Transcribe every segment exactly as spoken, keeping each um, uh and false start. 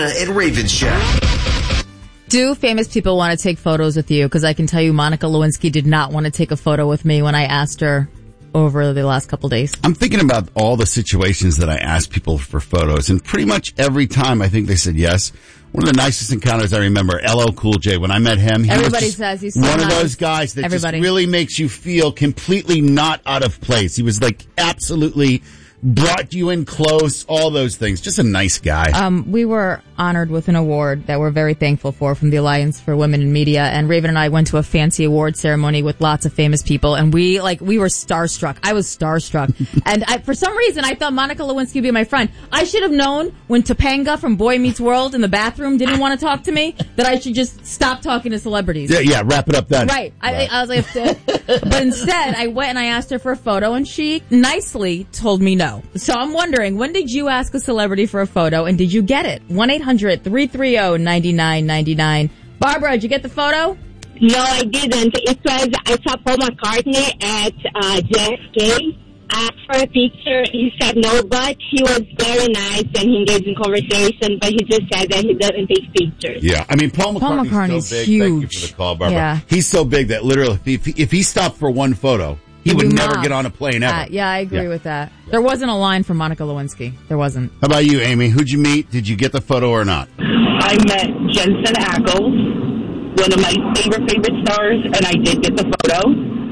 Deanna and Raven Show. Do famous people want to take photos with you? Because I can tell you Monica Lewinsky did not want to take a photo with me when I asked her over the last couple days. I'm thinking about all the situations that I asked people for photos, and pretty much every time I think they said yes. One of the nicest encounters I remember, L L Cool J, when I met him, he Everybody was just says he's so one nice. of those guys that Everybody. just really makes you feel completely not out of place. He was like absolutely brought you in close, all those things. Just a nice guy. Um, we were honored with an award that we're very thankful for from the Alliance for Women in Media, and Raven and I went to a fancy award ceremony with lots of famous people, and we, like, we were starstruck. I was starstruck. And I, for some reason, I thought Monica Lewinsky would be my friend. I should have known when Topanga from Boy Meets World in the bathroom didn't want to talk to me that I should just stop talking to celebrities. Yeah, yeah, wrap it up then. Right. I, I was like, but instead, I went and I asked her for a photo, and she nicely told me no. So I'm wondering, when did you ask a celebrity for a photo, and did you get it? one eight hundred three three zero nine nine nine nine. Barbara, did you get the photo? No, I didn't. It was, I saw Paul McCartney at uh, J F K. I asked for a picture. He said no, but he was very nice and he engaged in conversation, but he just said that he doesn't take pictures. Yeah, I mean, Paul McCartney's, Paul McCartney's so big. huge. Thank you for the call, Barbara. Yeah. He's so big that literally, if he, if he stopped for one photo, he He'd would be never mobbed. get on a plane ever. Uh, yeah, I agree Yeah. with that. There wasn't a line for Monica Lewinsky. There wasn't. How about you, Amy? Who'd you meet? Did you get the photo or not? I met Jensen Ackles, one of my favorite, favorite stars, and I did get the photo.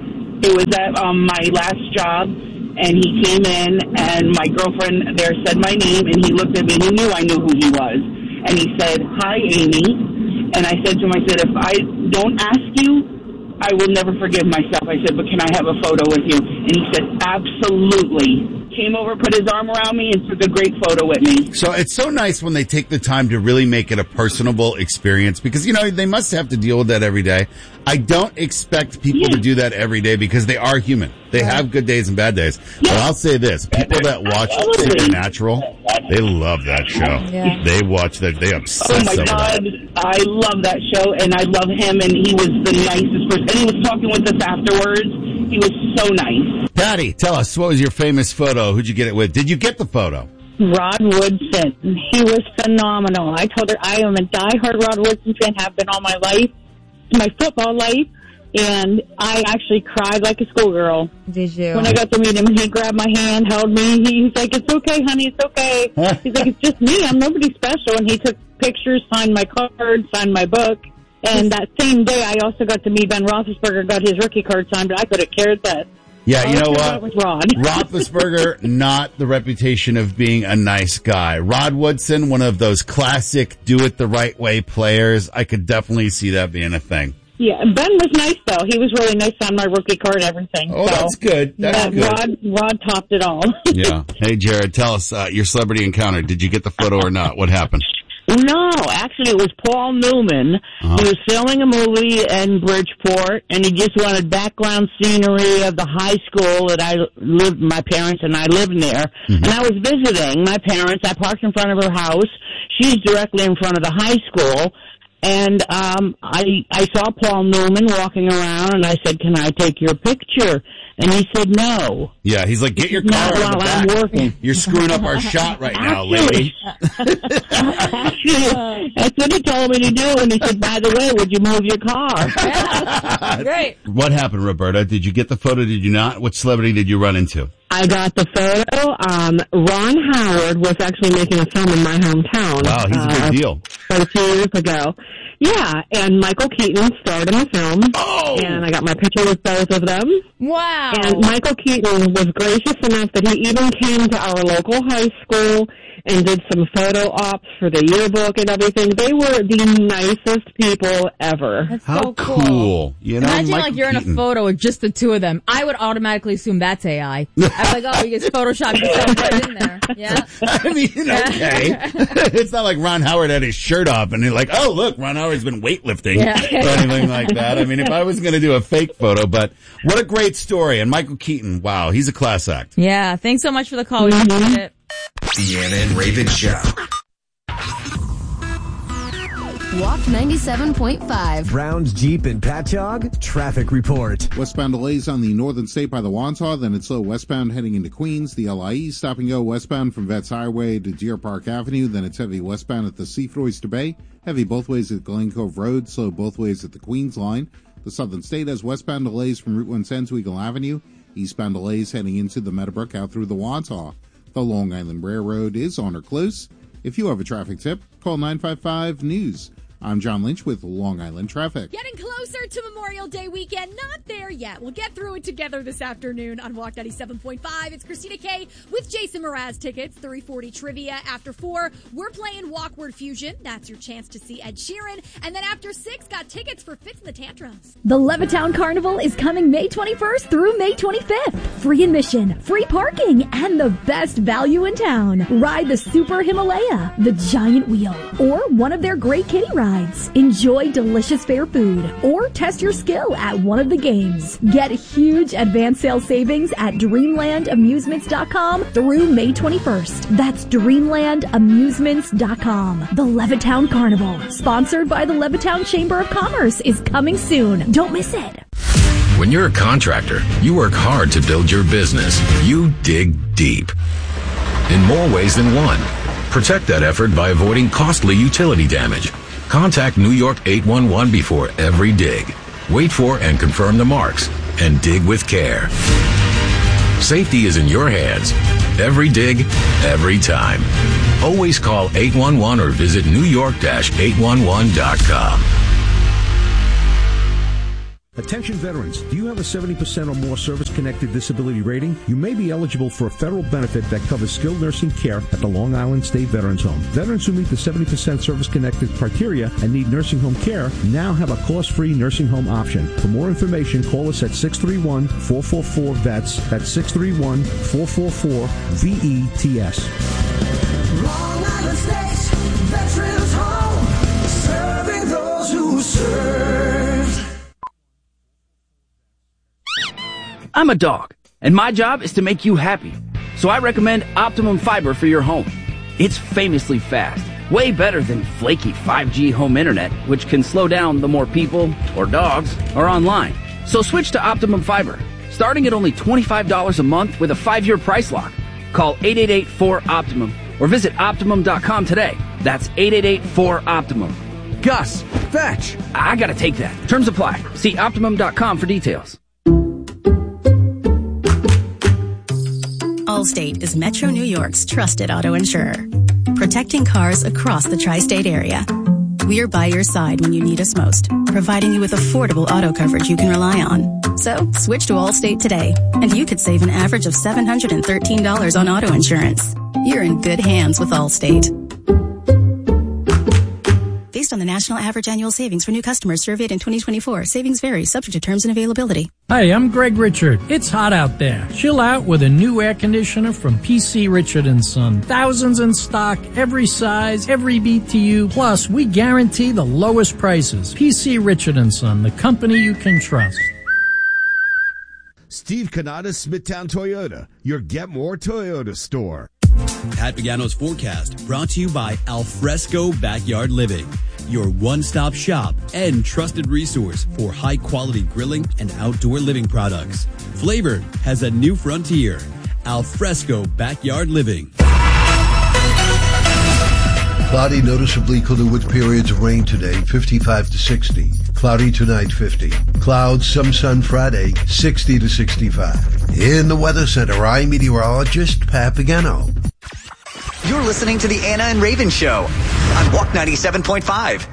It was at um, my last job, and he came in, and my girlfriend there said my name, and he looked at me, and he knew I knew who he was. And he said, "Hi, Amy." And I said to him, I said, "If I don't ask you, I will never forgive myself." I said, "But can I have a photo with you?" And he said, "Absolutely." Came over, put his arm around me, and took a great photo with me. So it's so nice when they take the time to really make it a personable experience because, you know, they must have to deal with that every day. I don't expect people Yeah. to do that every day because they are human. They have good days and bad days. But I'll say this, people that watch Absolutely. Supernatural, they love that show. Yeah. They watch that, they Oh obsess my over God, that. I love that show, and I love him, and he was the nicest person. And he was talking with us afterwards. He was so nice. Patty, tell us, what was your famous photo? Who'd you get it with? Did you get the photo? Rod Woodson. He was phenomenal. I told her I am a diehard Rod Woodson fan, have been all my life, my football life, and I actually cried like a schoolgirl Did you? when I got to meet him. He grabbed my hand, held me. He's like, "It's okay, honey, it's okay." He's like, "It's just me. I'm nobody special." And he took pictures, signed my card, signed my book. And that same day, I also got to meet Ben Roethlisberger, got his rookie card signed, but I could have cared less. Yeah, you All I know cared what? about was Rod. Roethlisberger, not the reputation of being a nice guy. Rod Woodson, one of those classic do it the right way players. I could definitely see that being a thing. Yeah, Ben was nice though. He was really nice on my rookie card and everything. Oh, so, that's good. That's but good. Rod, Rod topped it all. Yeah. Hey, Jared, tell us uh, your celebrity encounter. Did you get the photo or not? What happened? No, actually it was Paul Newman. Uh-huh. He was filming a movie in Bridgeport, and he just wanted background scenery of the high school that I lived, my parents and I lived near. Mm-hmm. And I was visiting my parents. I parked in front of her house. She's directly in front of the high school. And um I I saw Paul Newman walking around, and I said, "Can I take your picture?" And he said, "No." Yeah, he's like, get your Not car in the while I'm back. working. You're screwing up our shot right now, lady. Actually, that's what he told me to do. And he said, "By the way, would you move your car?" Great. What happened, Roberta? Did you get the photo? Did you not? What celebrity did you run into? I got the photo. Um, Ron Howard was actually making a film in my hometown. Wow, he's a uh, big deal. Quite a few years ago. Yeah, and Michael Keaton starred in the film. Oh! And I got my picture with both of them. Wow. And Michael Keaton was gracious enough that he even came to our local high school and did some photo ops for the yearbook and everything. They were the nicest people ever. That's How so cool. cool. You know, Imagine Michael like you're in Keaton. a photo with just the two of them. I would automatically assume that's A I. I'm like, oh, you just photoshopped yourself right in there. Yeah. I mean, okay. It's not like Ron Howard had his shirt off and you're like, oh, look, Ron Howard's been weightlifting Yeah. or anything like that. I mean, if I was going to do a fake photo, but what a great story. And Michael Keaton, wow, he's a class act. Yeah. Thanks so much for the call. We appreciate it. Deanna and Raven Show. Walk ninety-seven point five. Brown's Jeep and Patchogue traffic report. Westbound delays on the Northern State by the Wantagh, then it's slow westbound heading into Queens. The L I E stop and go westbound from Vets Highway to Deer Park Avenue, then it's heavy westbound at the Seaford Oyster Bay. Heavy both ways at Glen Cove Road, slow both ways at the Queens line. The Southern State has westbound delays from Route one ten to Eagle Avenue. Eastbound delays heading into the Meadowbrook out through the Wantagh. The Long Island Railroad is on or close. If you have a traffic tip, call nine five five news. I'm John Lynch with Long Island Traffic. Getting closer to Memorial Day weekend. Not there yet. We'll get through it together this afternoon on Walk ninety-seven point five. It's Christina K with Jason Mraz tickets. three forty trivia. After four, we're playing Walkward Fusion. That's your chance to see Ed Sheeran. And then after six, got tickets for Fits and the Tantrums. The Levittown Carnival is coming May twenty-first through May twenty-fifth. Free admission, free parking, and the best value in town. Ride the Super Himalaya, the Giant Wheel, or one of their great kiddie rides. Enjoy delicious fair food or test your skill at one of the games. Get huge advance sale savings at dreamland amusements dot com through May twenty-first. That's dreamland amusements dot com. The Levittown Carnival, sponsored by the Levittown Chamber of Commerce, is coming soon. Don't miss it. When you're a contractor, you work hard to build your business. You dig deep. In more ways than one. Protect that effort by avoiding costly utility damage. Contact New York eight one one before every dig. Wait for and confirm the marks, and dig with care. Safety is in your hands. Every dig, every time. Always call eight one one or visit new york dash eight one one dot com. Attention veterans, do you have a seventy percent or more service-connected disability rating? You may be eligible for a federal benefit that covers skilled nursing care at the Long Island State Veterans Home. Veterans who meet the seventy percent service-connected criteria and need nursing home care now have a cost-free nursing home option. For more information, call us at six three one, four four four, V E T S. That's six three one, four four four, V E T S. Long Island State Veterans Home, serving those who serve. I'm a dog, and my job is to make you happy. So I recommend Optimum Fiber for your home. It's famously fast, way better than flaky five G home internet, which can slow down the more people, or dogs, are online. So switch to Optimum Fiber, starting at only twenty-five dollars a month with a five-year price lock. Call eight eight eight, four, OPTIMUM or visit optimum dot com today. That's eight eight eight, four, OPTIMUM. Gus, fetch! I gotta take that. Terms apply. See optimum dot com for details. Allstate is Metro New York's trusted auto insurer, protecting cars across the tri-state area. We're by your side when you need us most, providing you with affordable auto coverage you can rely on. So, switch to Allstate today, and you could save an average of seven hundred thirteen dollars on auto insurance. You're in good hands with Allstate. Based on the national average annual savings for new customers surveyed in twenty twenty-four, savings vary, subject to terms and availability. Hi, I'm Greg Richard. It's hot out there. Chill out with a new air conditioner from P C Richard and Son. Thousands in stock, every size, every B T U. Plus, we guarantee the lowest prices. P C Richard and Son, the company you can trust. Steve Canada, Smithtown Toyota, your Get More Toyota store. Pat Pagano's forecast brought to you by Alfresco Backyard Living, your one-stop shop and trusted resource for high-quality grilling and outdoor living products. Flavor has a new frontier. Alfresco Backyard Living. Cloudy, noticeably cooler with periods of rain today, fifty-five to sixty. Cloudy tonight, fifty. Clouds, some sun Friday, sixty to sixty-five. In the Weather Center, I'm meteorologist Pat Pagano. You're listening to the Anna and Raven Show on Walk ninety-seven point five.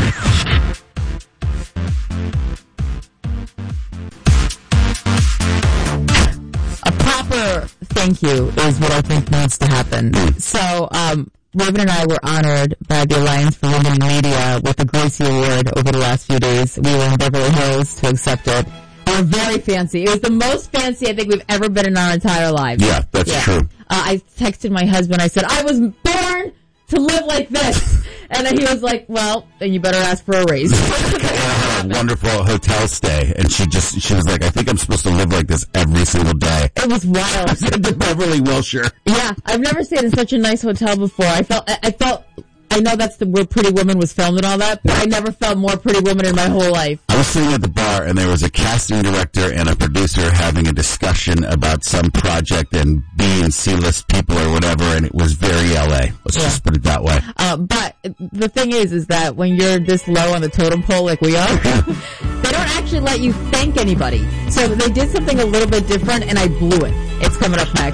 A proper thank you is what I think needs to happen. So, um, Raven and I were honored by the Alliance for Women in Media with the Gracie Award over the last few days. We were in Beverly Hills to accept it. We were very fancy. It was the most fancy I think we've ever been in our entire lives. Yeah, that's yeah. true. Uh, I texted my husband. I said, I was born to live like this. And then he was like, well, then you better ask for a raise. A wonderful hotel stay, and she just she was like, I think I'm supposed to live like this every single day. It was wild. The Beverly Wilshire. Yeah, I've never stayed in such a nice hotel before. I felt I felt I know that's the, where Pretty Woman was filmed and all that, but I never felt more Pretty Woman in my whole life. I was sitting at the bar, and there was a casting director and a producer having a discussion about some project and B and C list people or whatever, and it was very L A. Let's Yeah. just put it that way. Uh, but the thing is, is that when you're this low on the totem pole like we are, they don't actually let you thank anybody. So they did something a little bit different, and I blew it. It's coming up next.